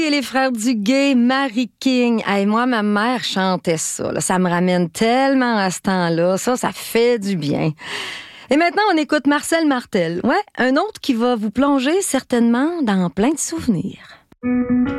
Et les frères Duguay, Marie King. Hey, moi, ma mère chantait ça. Là. Ça me ramène tellement à ce temps-là. Ça fait du bien. Et maintenant, on écoute Marcel Martel. Ouais, un autre qui va vous plonger certainement dans plein de souvenirs.